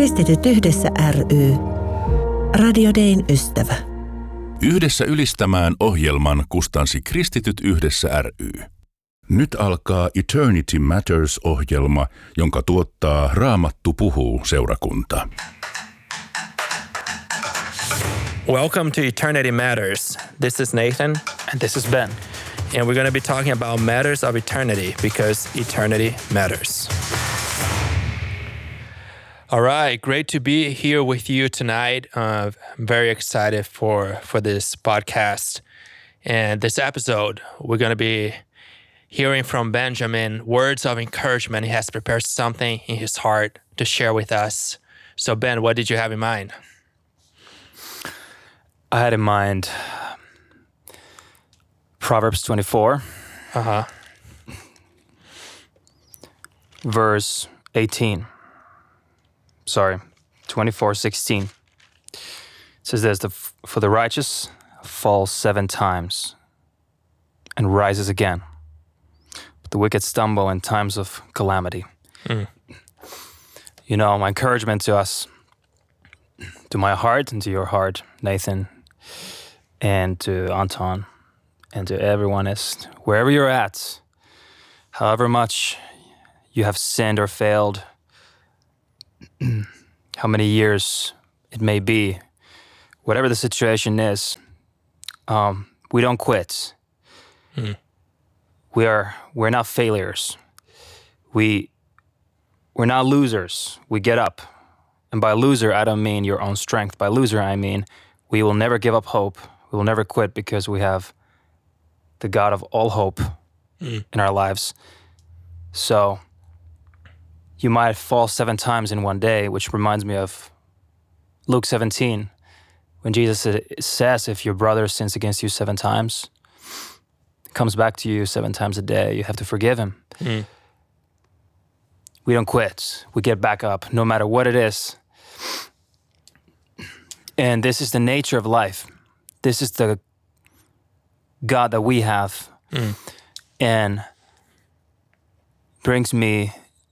Kristityt yhdessä ry. Radio Dayn ystävä. Yhdessä ylistämään ohjelman kustansi Kristityt yhdessä ry. Nyt alkaa Eternity Matters-ohjelma, jonka tuottaa Raamattu puhuu -seurakunta. Welcome to Eternity Matters. This is Nathan. And this is Ben. And we're going to be talking about matters of eternity because eternity matters. All right, great to be here with you tonight. I'm very excited for this podcast. And this episode, we're going to be hearing from Benjamin words of encouragement. He has prepared something in his heart to share with us. So Ben, what did you have in mind? I had in mind Proverbs 24, verse 18. Sorry, 24:16. It says this, for the righteous falls 7 times and rises again. But the wicked stumble in times of calamity. You know, my encouragement to us, to my heart and to your heart, Nathan, and to Anton, and to everyone is, wherever you're at, however much you have sinned or failed, how many years it may be, whatever the situation is, we don't quit. We're not failures. We're not losers. We get up. And by loser, I don't mean your own strength. By loser, I mean we will never give up hope. We will never quit because we have the God of all hope in our lives. So you might fall 7 times in one day, which reminds me of Luke 17, when Jesus says, if your brother sins against you 7 times, comes back to you 7 times a day, you have to forgive him. We don't quit. We get back up, no matter what it is. And this is the nature of life. This is the God that we have. And brings me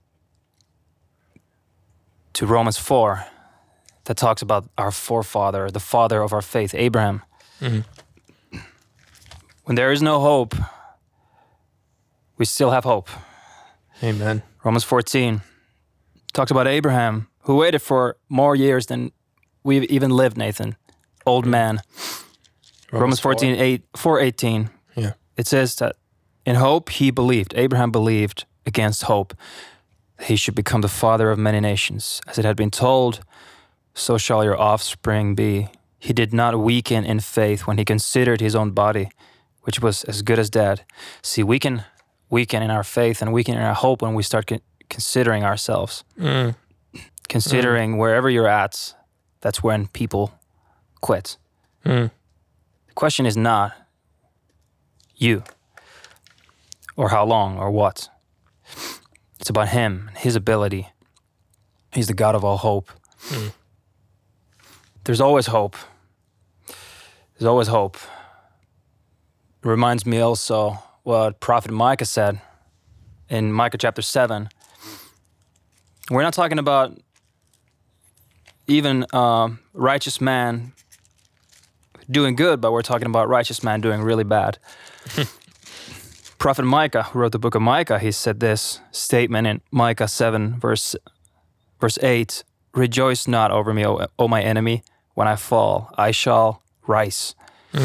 to Romans 4, that talks about our forefather, the father of our faith, Abraham. When there is no hope, we still have hope. Amen. Romans 14 talks about Abraham, who waited for more years than we've even lived, Nathan. Old man. Romans 4:18. Yeah. It says that in hope he believed. Abraham believed against hope that he should become the father of many nations. As it had been told, so shall your offspring be. He did not weaken in faith when he considered his own body, which was as good as dead. See, we can weaken in our faith and weaken in our hope when we start considering ourselves. Considering wherever you're at, that's when people quit. The question is not you or how long or what. It's about him, his ability. He's the God of all hope. There's always hope. There's always hope. It reminds me also what Prophet Micah said in Micah chapter 7. We're not talking about even righteous man doing good, but we're talking about righteous man doing really bad. Prophet Micah, who wrote the book of Micah, he said this statement in Micah 7, verse 8, rejoice not over me, O my enemy. When I fall, I shall rise.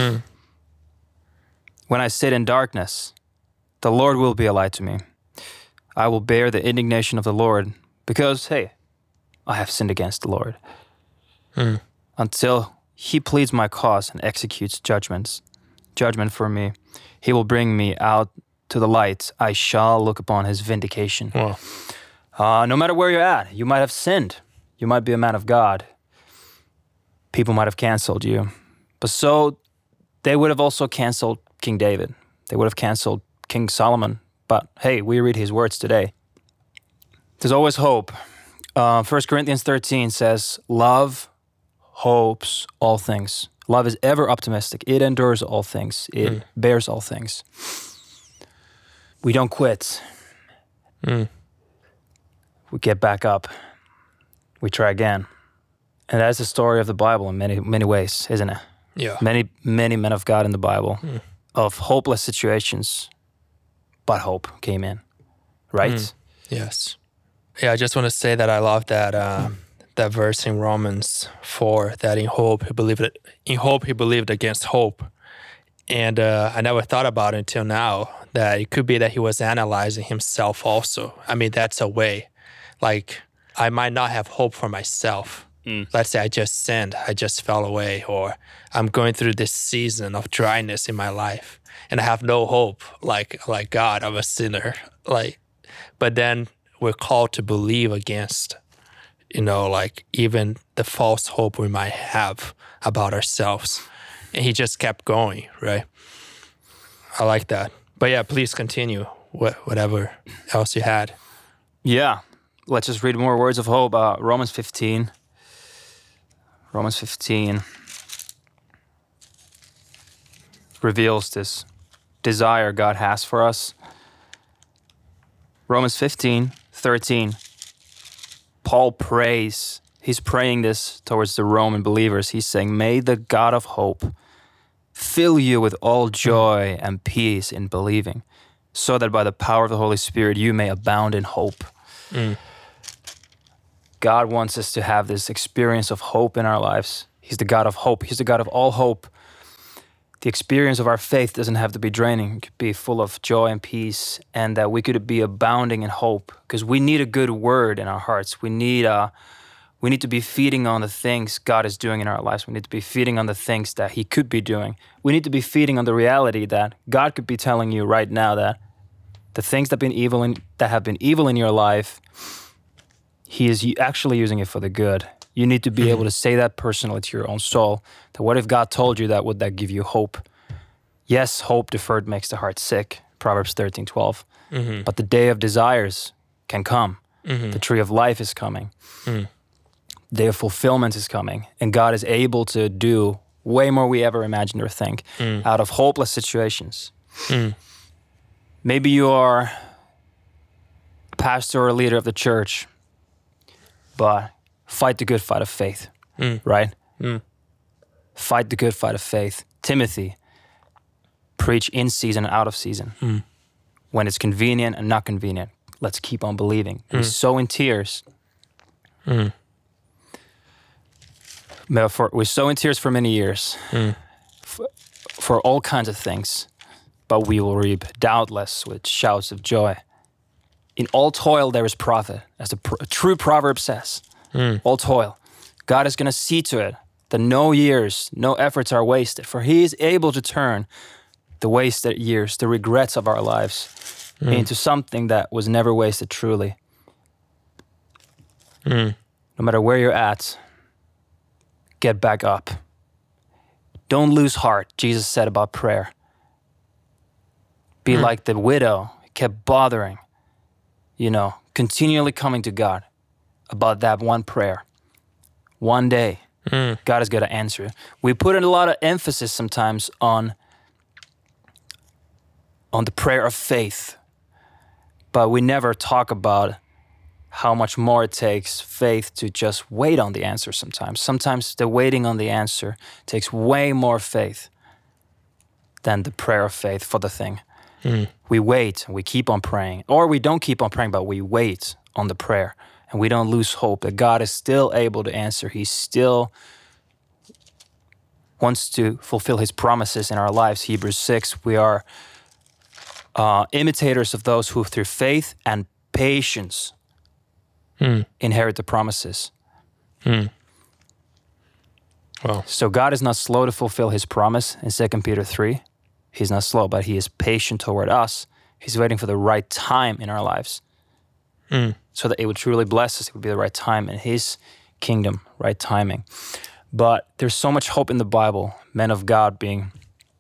When I sit in darkness, the Lord will be a light to me. I will bear the indignation of the Lord because, hey, I have sinned against the Lord. Until he pleads my cause and executes judgment for me, he will bring me out to the light. I shall look upon his vindication. Wow. No matter where you're at, you might have sinned. You might be a man of God. People might have canceled you. But so they would have also canceled King David. They would have canceled King Solomon. But hey, we read his words today. There's always hope. 1 Corinthians 13 says, love hopes all things. Love is ever optimistic. It endures all things. It bears all things. We don't quit. We get back up. we try again. And that's the story of the Bible in many ways, isn't it? Yeah. Many men of God in the Bible of hopeless situations, but hope came in, right? Yes. Yeah, I just want to say that I love that that verse in Romans 4, that in hope he believed against hope. And I never thought about it until now, that it could be that he was analyzing himself also. I mean, that's a way. Like, I might not have hope for myself. Let's say I just sinned, I just fell away, or I'm going through this season of dryness in my life, and I have no hope, like God, I'm a sinner. But then we're called to believe against, like even the false hope we might have about ourselves. And he just kept going, right? I like that. But yeah, please continue, whatever else you had. Yeah, let's just read more words of hope. Romans 15 reveals this desire God has for us. Romans 15:13. Paul prays. He's praying this towards the Roman believers. He's saying, may the God of hope fill you with all joy and peace in believing, so that by the power of the Holy Spirit you may abound in hope. God wants us to have this experience of hope in our lives. He's the God of hope. He's the God of all hope. The experience of our faith doesn't have to be draining. It could be full of joy and peace, and that we could be abounding in hope, because we need a good word in our hearts. We need to be feeding on the things God is doing in our lives. We need to be feeding on the things that he could be doing. We need to be feeding on the reality that God could be telling you right now that the things that have been evil in your life, he is actually using it for the good. You need to be able to say that personally to your own soul. That what if God told you that? Would that give you hope? Yes, hope deferred makes the heart sick. Proverbs 13:12. But the day of desires can come. The tree of life is coming. Day of fulfillment is coming. And God is able to do way more we ever imagined or think out of hopeless situations. Maybe you are a pastor or a leader of the church, but fight the good fight of faith, right? Fight the good fight of faith. Timothy, preach in season and out of season. When it's convenient and not convenient, let's keep on believing. We sow in tears. We sow in tears for many years, for all kinds of things, but we will reap doubtless with shouts of joy. In all toil there is profit, as a true proverb says. All toil. God is going to see to it that no years, no efforts are wasted, for he is able to turn the wasted years, the regrets of our lives, into something that was never wasted truly. No matter where you're at, get back up. Don't lose heart, Jesus said about prayer. Be like the widow, kept bothering, continually coming to God about that one prayer. One day, God is going to answer. We put in a lot of emphasis sometimes on the prayer of faith, but we never talk about how much more it takes faith to just wait on the answer sometimes. Sometimes the waiting on the answer takes way more faith than the prayer of faith for the thing. We wait and we keep on praying, or we don't keep on praying, but we wait on the prayer. And we don't lose hope that God is still able to answer. He still wants to fulfill his promises in our lives. Hebrews 6, we are imitators of those who through faith and patience inherit the promises. Wow. So God is not slow to fulfill his promise in 2 Peter 3. He's not slow, but he is patient toward us. He's waiting for the right time in our lives. So that it would truly bless us. It would be the right time in his kingdom, right timing. But there's so much hope in the Bible, men of God being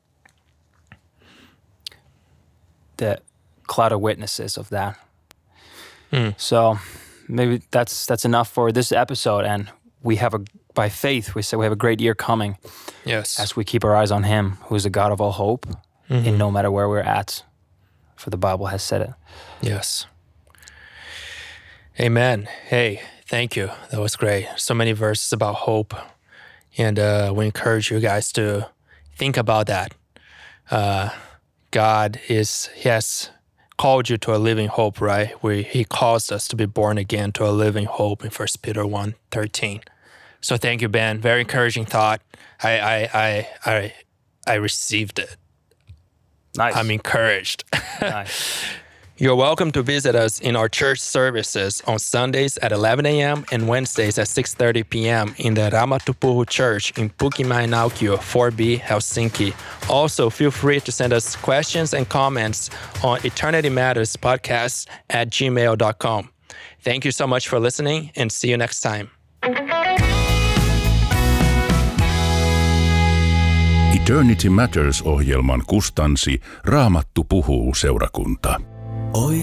the cloud of witnesses of that. So maybe that's enough for this episode. And by faith, we say we have a great year coming. Yes. As we keep our eyes on him, who is the God of all hope, in no matter where we're at. For the Bible has said it. Yes. Amen. Hey, Thank you. That was great. So many verses about hope. And we encourage you guys to think about that. God He has called you to a living hope, right? He calls us to be born again to a living hope in 1 Peter 1:13. So thank you, Ben. Very encouraging thought. I received it. Nice. I'm encouraged. Nice. You're welcome to visit us in our church services on Sundays at 11 a.m. and Wednesdays at 6:30 p.m. in the Raamattu Puhu Church in Pukimäenaukio 4B, Helsinki. Also, feel free to send us questions and comments on Eternity Matters podcast at gmail.com. Thank you so much for listening and see you next time. Eternity Matters-ohjelman kustansi Raamattu puhuu -seurakunta.